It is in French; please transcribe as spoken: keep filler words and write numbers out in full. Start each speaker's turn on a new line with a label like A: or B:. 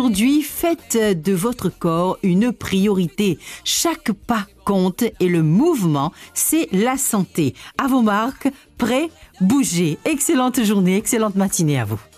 A: aujourd'hui, faites de votre corps une priorité. Chaque pas compte et le mouvement, c'est la santé. À vos marques, prêts, bougez. Excellente journée, excellente matinée à vous.